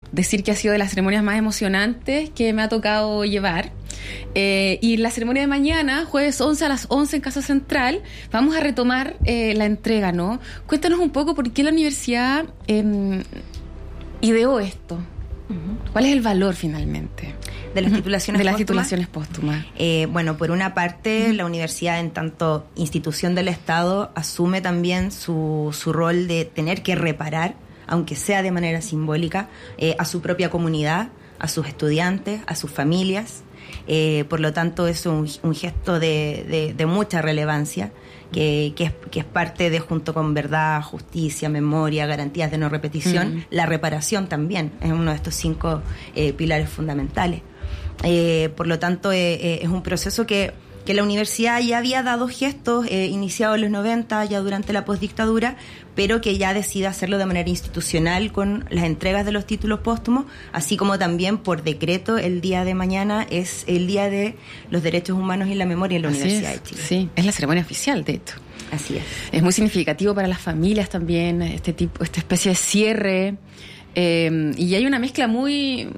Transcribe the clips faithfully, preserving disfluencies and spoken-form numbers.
decir que ha sido de las ceremonias más emocionantes que me ha tocado llevar. Eh, y la ceremonia de mañana, jueves once a las once en Casa Central, vamos a retomar eh, la entrega, ¿no? Cuéntanos un poco por qué la universidad eh, ideó esto. Uh-huh. ¿Cuál es el valor finalmente de las titulaciones de las póstumas? titulaciones póstumas. Eh, bueno, por una parte, uh-huh. la universidad, en tanto institución del Estado, asume también su, su rol de tener que reparar, aunque sea de manera simbólica, eh, a su propia comunidad, a sus estudiantes, a sus familias. Eh, por lo tanto, es un, un gesto de, de, de mucha relevancia, que, que, es, que es parte de, junto con verdad, justicia, memoria, garantías de no repetición, mm. la reparación también es uno de estos cinco eh, pilares fundamentales. Eh, por lo tanto, eh, eh, es un proceso que, que la universidad ya había dado gestos, eh, iniciado en los noventa, ya durante la postdictadura, pero que ya decide hacerlo de manera institucional con las entregas de los títulos póstumos, así como también por decreto el día de mañana es el Día de los Derechos Humanos y la Memoria en la Así Universidad es, de Chile. Sí, es la ceremonia oficial de esto. Así es. Es muy significativo para las familias también, este tipo, esta especie de cierre. Eh, y hay una mezcla muy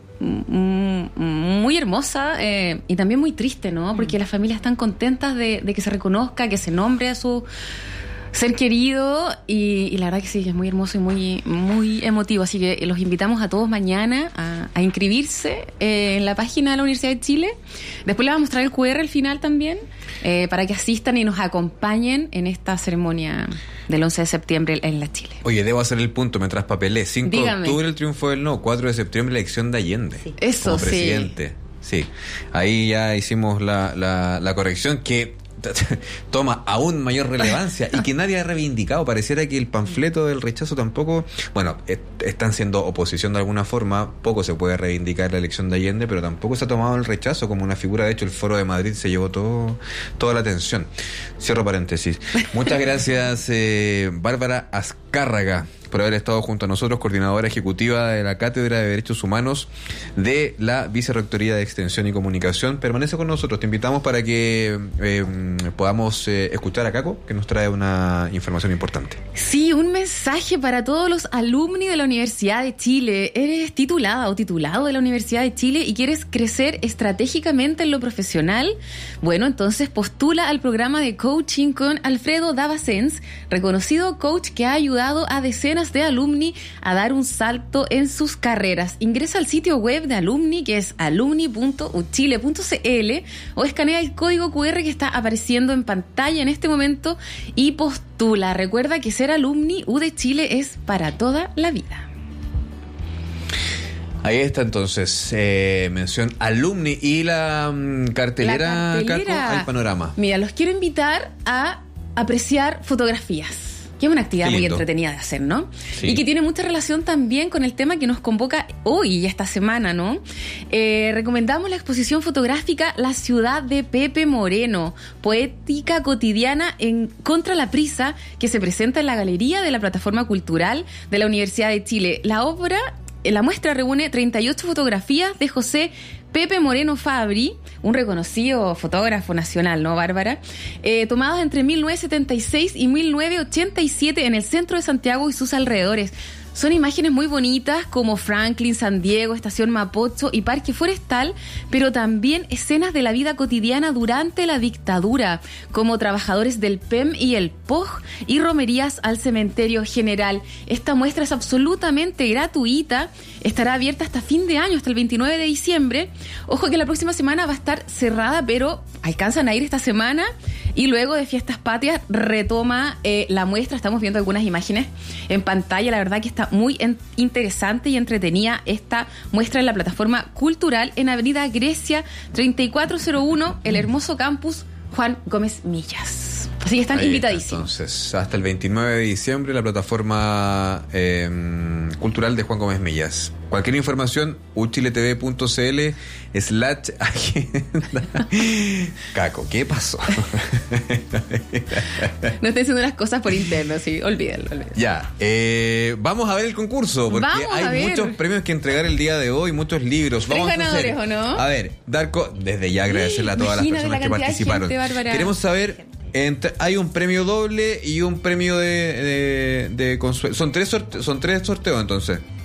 muy hermosa eh, y también muy triste, ¿no? Porque mm. las familias están contentas de, de que se reconozca, que se nombre a su ser querido, y, y la verdad que sí, es muy hermoso y muy, muy emotivo. Así que los invitamos a todos mañana a, a inscribirse eh, en la página de la Universidad de Chile. Después les vamos a mostrar el cu erre al final también, eh, para que asistan y nos acompañen en esta ceremonia del once de septiembre en la Chile. Oye, debo hacer el punto mientras papelé. cinco Dígame. de octubre el triunfo del no, cuatro de septiembre la elección de Allende. Sí. Eso, como presidente. Sí. sí. Ahí ya hicimos la, la, la corrección que toma aún mayor relevancia y que nadie ha reivindicado. Pareciera que el panfleto del rechazo tampoco, bueno, est- están siendo oposición de alguna forma, poco se puede reivindicar la elección de Allende, pero tampoco se ha tomado el rechazo como una figura. De hecho, el Foro de Madrid se llevó todo, toda la atención. Cierro paréntesis. Muchas gracias, eh, Bárbara Azcárraga, por haber estado junto a nosotros, coordinadora ejecutiva de la Cátedra de Derechos Humanos de la Vicerrectoría de Extensión y Comunicación. Permanece con nosotros, te invitamos para que eh, podamos eh, escuchar a Caco, que nos trae una información importante. Sí, un mensaje para todos los alumni de la Universidad de Chile. ¿Eres titulada o titulado de la Universidad de Chile y quieres crecer estratégicamente en lo profesional? Bueno, entonces postula al programa de coaching con Alfredo Davasens, reconocido coach que ha ayudado a decenas de alumni a dar un salto en sus carreras. Ingresa al sitio web de Alumni, que es alumni punto u chile punto c l, o escanea el código cu erre que está apareciendo en pantalla en este momento y postula. Recuerda que ser alumni U de Chile es para toda la vida. Ahí está entonces, eh, mención alumni y la um, cartelera, La cartelera. Caco, al panorama. Mira, los quiero invitar a apreciar fotografías, que es una actividad muy entretenida de hacer, ¿no? Sí. Y que tiene mucha relación también con el tema que nos convoca hoy y esta semana, ¿no? Eh, recomendamos la exposición fotográfica La Ciudad de Pepe Moreno, poética cotidiana en Contra la Prisa, que se presenta en la Galería de la Plataforma Cultural de la Universidad de Chile. La obra, la muestra reúne treinta y ocho fotografías de José Pepe Moreno Fabri, un reconocido fotógrafo nacional, ¿no, Bárbara? Eh, tomadas entre mil novecientos setenta y seis y mil novecientos ochenta y siete en el centro de Santiago y sus alrededores. Son imágenes muy bonitas como Franklin, San Diego, Estación Mapocho y Parque Forestal, pero también escenas de la vida cotidiana durante la dictadura, como trabajadores del P E M y el P O G y romerías al Cementerio General. Esta muestra es absolutamente gratuita, estará abierta hasta fin de año, hasta el veintinueve de diciembre. Ojo que la próxima semana va a estar cerrada, pero alcanzan a ir esta semana y luego de Fiestas Patrias retoma eh, la muestra. Estamos viendo algunas imágenes en pantalla, la verdad que está muy en- interesante y entretenida esta muestra en la plataforma cultural en Avenida Grecia treinta y cuatro cero uno, el hermoso campus Juan Gómez Millas. Así que están Ahí invitadísimos. Está, entonces, hasta el veintinueve de diciembre, la plataforma eh, cultural de Juan Gómez Millas. Cualquier información, u chile t v punto c l slash agenda. Caco, ¿qué pasó? No estén haciendo las cosas por interno, sí, olvídenlo. olvídenlo. Ya, eh, vamos a ver el concurso, porque Vamos a hay ver. muchos premios que entregar el día de hoy, muchos libros. Tres Vamos ganadores, a hacer, ¿o no? A ver, Darko, desde ya agradecerle a todas las Imagínate personas la que cantidad de participaron. gente, Bárbara. Queremos saber, entre- hay un premio doble y un premio de, de, de consuelo. Son tres sorte- son tres sorteos entonces.